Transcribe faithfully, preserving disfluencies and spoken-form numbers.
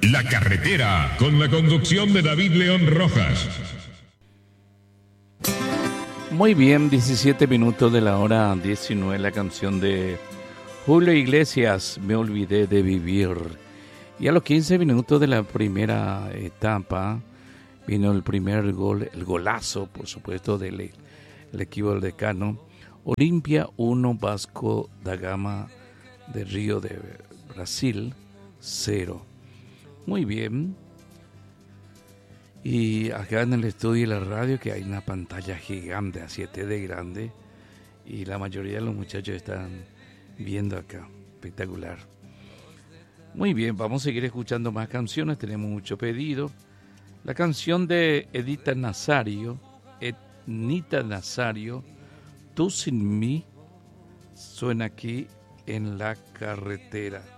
La Carretera, con la conducción de David León Rojas. Muy bien, diecisiete minutos de la hora diecinueve, la canción de Julio Iglesias, Me olvidé de vivir. Y a los quince minutos de la primera etapa vino el primer gol, el golazo, por supuesto, del el equipo del Decano. Olimpia uno, Vasco da Gama de Río de Brasil cero. Muy bien. Y acá en el estudio y la radio, que hay una pantalla gigante, a siete de grande, y la mayoría de los muchachos están viendo acá. Espectacular. Muy bien, vamos a seguir escuchando más canciones, tenemos mucho pedido. La canción de Edita Nazario, Ednita Nazario, Tú sin mí, suena aquí en La Carretera.